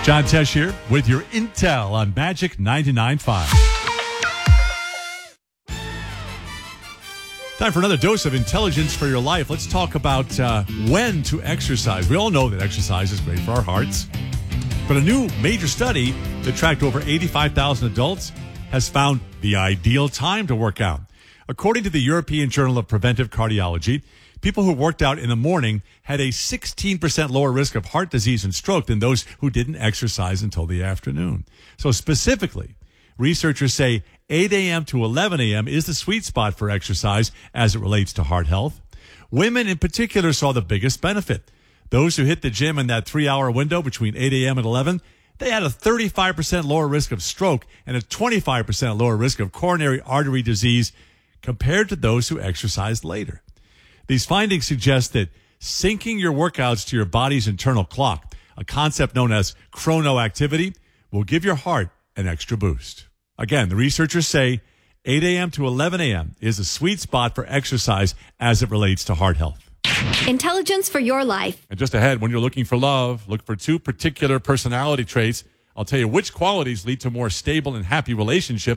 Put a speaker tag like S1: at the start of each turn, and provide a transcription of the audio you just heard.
S1: John Tesh here with your intel on Magic 99.5. Time for another dose of intelligence for your life. Let's talk about when to exercise. We all know that exercise is great for our hearts. But a new major study that tracked over 85,000 adults has found the ideal time to work out. According to the European Journal of Preventive Cardiology, people who worked out in the morning had a 16% lower risk of heart disease and stroke than those who didn't exercise until the afternoon. So specifically, researchers say 8 a.m. to 11 a.m. is the sweet spot for exercise as it relates to heart health. Women in particular saw the biggest benefit. Those who hit the gym in that 3-hour window between 8 a.m. and 11, they had a 35% lower risk of stroke and a 25% lower risk of coronary artery disease compared to those who exercised later. These findings suggest that syncing your workouts to your body's internal clock, a concept known as chronoactivity, will give your heart an extra boost. Again, the researchers say 8 a.m. to 11 a.m. is a sweet spot for exercise as it relates to heart health.
S2: Intelligence for your life.
S1: And just ahead, when you're looking for love, look for 2 particular personality traits. I'll tell you which qualities lead to more stable and happy relationships.